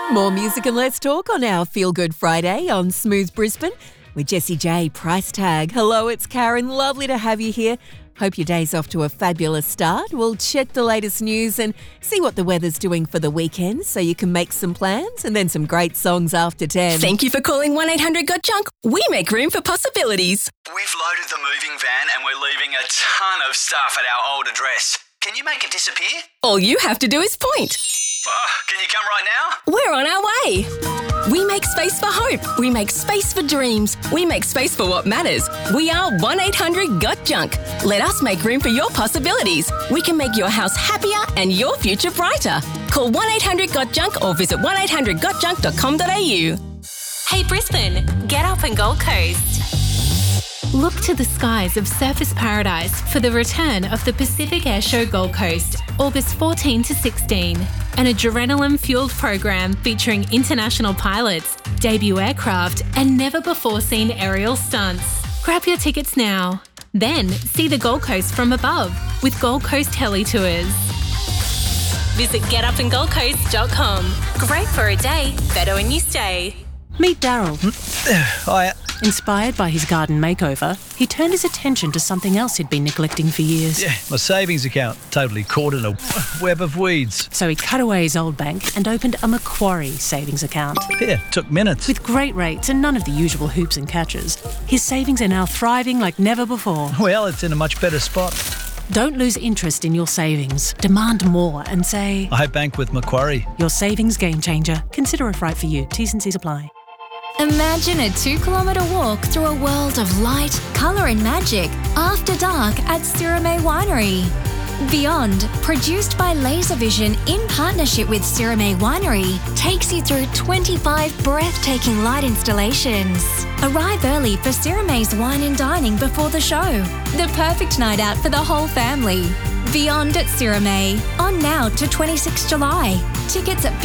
More music and less talk on our Feel Good Friday on Smooth Brisbane with Jessie J, Price Tag. Hello, it's Karen. Lovely to have you here. Hope your day's off to a fabulous start. We'll check the latest news and see what the weather's doing for the weekend so you can make some plans and then some great songs after 10. Thank you for calling 1-800-GOT-JUNK. We make room for possibilities. We've loaded the moving van and we're leaving a ton of stuff at our old address. Can you make it disappear? All you have to do is point. Can you come right now? We're on our way. We make space for hope. We make space for dreams. We make space for what matters. We are 1-800-GOT-JUNK. Let us make room for your possibilities. We can make your house happier and your future brighter. Call 1-800-GOT-JUNK or visit 1-800-GOT-JUNK.com.au. Hey Brisbane, get up and Gold Coast. Look to the skies of Surfers Paradise for the return of the Pacific Airshow Gold Coast, August 14 to 16. An adrenaline-fueled program featuring international pilots, debut aircraft, and never-before-seen aerial stunts. Grab your tickets now. Then see the Gold Coast from above with Gold Coast Heli Tours. Visit getupandgoldcoast.com. Great for a day, better when you stay. Meet Daryl. Hiya. Inspired by his garden makeover, he turned his attention to something else he'd been neglecting for years. Yeah, my savings account, totally caught in a web of weeds. So he cut away his old bank and opened a Macquarie savings account. Yeah, took minutes. With great rates and none of the usual hoops and catches, his savings are now thriving like never before. Well, it's in a much better spot. Don't lose interest in your savings. Demand more and say, I bank with Macquarie. Your savings game changer. Consider if right for you. T's and C's apply. Imagine a 2-kilometre walk through a world of light, colour and magic after dark at Sirame Winery. Beyond, produced by Laservision in partnership with Sirame Winery, takes you through 25 breathtaking light installations. Arrive early for Sirame's wine and dining before the show. The perfect night out for the whole family. Beyond at Sirame, on now to 26 July. Tickets at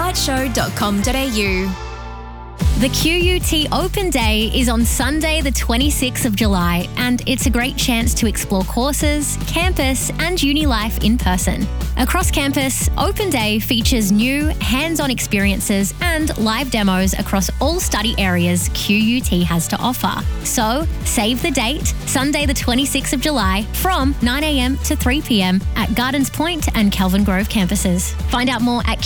beyondlightshow.com.au. The QUT Open Day is on Sunday the 26th of July and it's a great chance to explore courses, campus and uni life in person. Across campus, Open Day features new hands-on experiences and live demos across all study areas QUT has to offer. So, save the date, Sunday the 26th of July from 9 a.m. to 3 p.m. at Gardens Point and Kelvin Grove campuses. Find out more at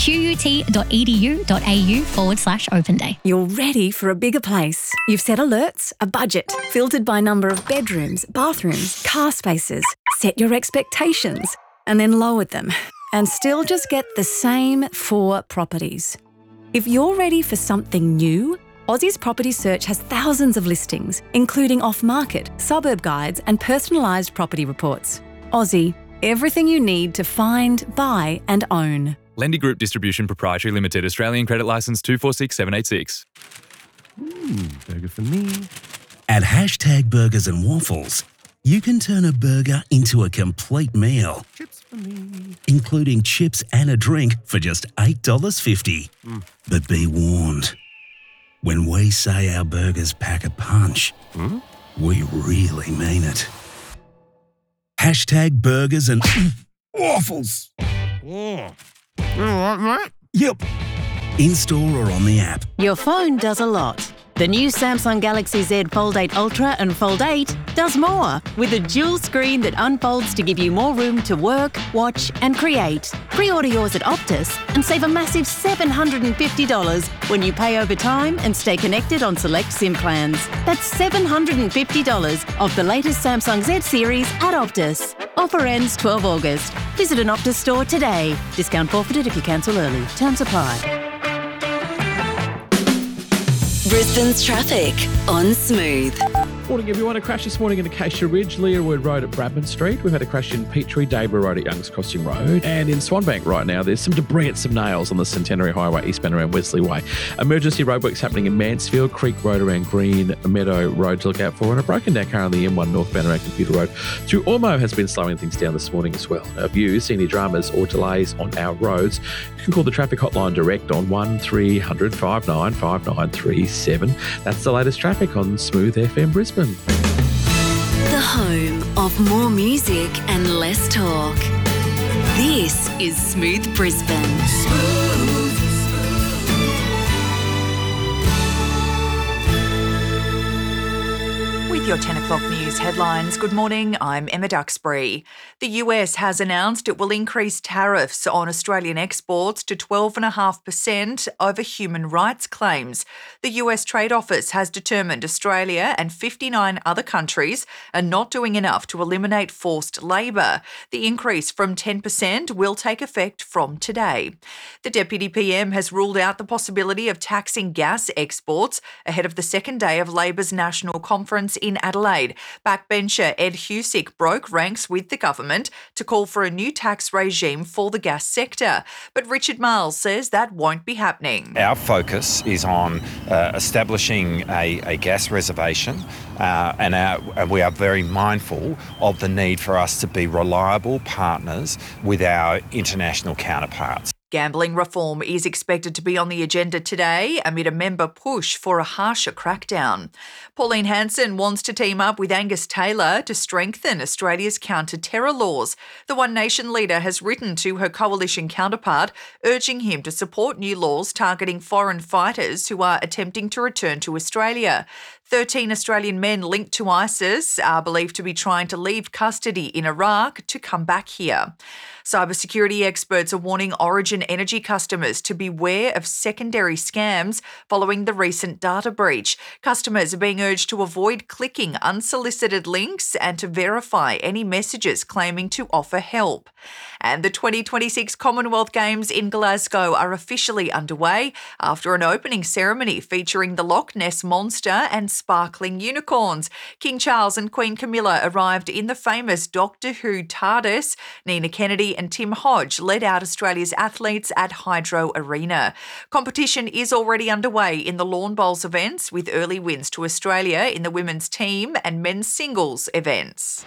qut.edu.au/Open Day. You're ready for a bigger place. You've set alerts, a budget, filtered by number of bedrooms, bathrooms, car spaces, set your expectations, and then lowered them, and still just get the same 4 properties. If you're ready for something new, Aussie's Property Search has thousands of listings, including off-market, suburb guides, and personalised property reports. Aussie, everything you need to find, buy, and own. Lendy Group Distribution Proprietary Limited, Australian Credit Licence 246786. Burger for me. At #Burgers and Waffles, you can turn a burger into a complete meal. Chips for me. Including chips and a drink for just $8.50. But be warned, when we say our burgers pack a punch, we really mean it. #Burgers and Waffles. All right, mate? Yep. In-store or on the app. Your phone does a lot. The new Samsung Galaxy Z Fold 8 Ultra and Fold 8 does more, with a dual screen that unfolds to give you more room to work, watch and create. Pre-order yours at Optus and save a massive $750 when you pay over time and stay connected on select SIM plans. That's $750 off the latest Samsung Z series at Optus. Offer ends 12 August. Visit an Optus store today. Discount forfeited if you cancel early. Terms apply. Brisbane's traffic on Smooth. Morning everyone, a crash this morning in Acacia Ridge, Learwood Road at Bradman Street. We've had a crash in Petrie, Dayborough Road at Youngs Crossing Road. And in Swanbank right now, there's some debris at some nails on the Centenary Highway eastbound around Wesley Way. Emergency roadworks happening in Mansfield, Creek Road around Green Meadow Road to look out for. And a broken down car on the M1 northbound around Computer Road through Ormo has been slowing things down this morning as well. Now, if you see any dramas or delays on our roads, you can call the traffic hotline direct on 1300 59 5937. That's the latest traffic on Smooth FM Brisbane. The home of more music and less talk. This is Smooth Brisbane. With your 10 o'clock news headlines, good morning, I'm Emma Duxbury. The US has announced it will increase tariffs on Australian exports to 12.5% over human rights claims. The US Trade Office has determined Australia and 59 other countries are not doing enough to eliminate forced labour. The increase from 10% will take effect from today. The Deputy PM has ruled out the possibility of taxing gas exports ahead of the second day of Labor's National Conference in Adelaide. Backbencher Ed Husick broke ranks with the government to call for a new tax regime for the gas sector. But Richard Marles says that won't be happening. Our focus is on establishing a gas reservation and we are very mindful of the need for us to be reliable partners with our international counterparts. Gambling reform is expected to be on the agenda today amid a member push for a harsher crackdown. Pauline Hanson wants to team up with Angus Taylor to strengthen Australia's counter-terror laws. The One Nation leader has written to her coalition counterpart, urging him to support new laws targeting foreign fighters who are attempting to return to Australia. 13 Australian men linked to ISIS are believed to be trying to leave custody in Iraq to come back here. Cybersecurity experts are warning Origin Energy customers to beware of secondary scams following the recent data breach. Customers are being urged to avoid clicking unsolicited links and to verify any messages claiming to offer help. And the 2026 Commonwealth Games in Glasgow are officially underway after an opening ceremony featuring the Loch Ness Monster and sparkling unicorns. King Charles and Queen Camilla arrived in the famous Doctor Who TARDIS. Nina Kennedy and Tim Hodge led out Australia's athletes at Hydro Arena. Competition is already underway in the Lawn Bowls events, with early wins to Australia in the women's team and men's singles events.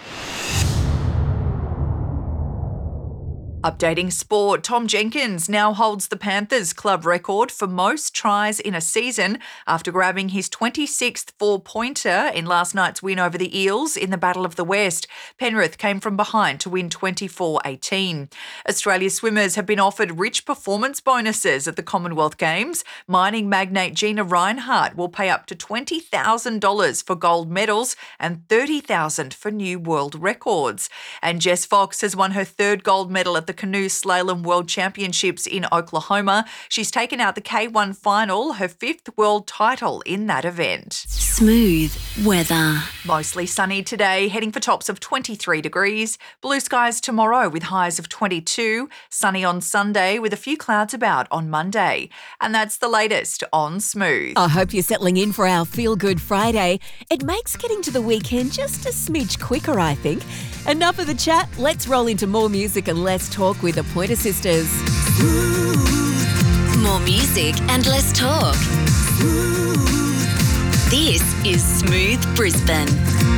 Updating sport, Tom Jenkins now holds the Panthers club record for most tries in a season after grabbing his 26th four-pointer in last night's win over the Eels in the Battle of the West. Penrith came from behind to win 24-18. Australia swimmers have been offered rich performance bonuses at the Commonwealth Games. Mining magnate Gina Reinhart will pay up to $20,000 for gold medals and $30,000 for new world records. And Jess Fox has won her third gold medal at the Canoe Slalom World Championships in Oklahoma. She's taken out the K1 final, her fifth world title in that event. Smooth weather. Mostly sunny today, heading for tops of 23 degrees. Blue skies tomorrow with highs of 22. Sunny on Sunday with a few clouds about on Monday. And that's the latest on Smooth. I hope you're settling in for our Feel Good Friday. It makes getting to the weekend just a smidge quicker, I think. Enough of the chat. Let's roll into more music and less talk with the Pointer Sisters. More music and less talk. This is Smooth Brisbane.